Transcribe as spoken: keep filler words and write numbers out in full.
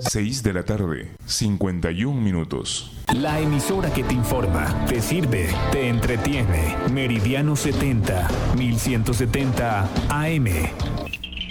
seis de la tarde, cincuenta y un minutos. La emisora que te informa, te sirve, te entretiene. Meridiano setenta, mil ciento setenta A M.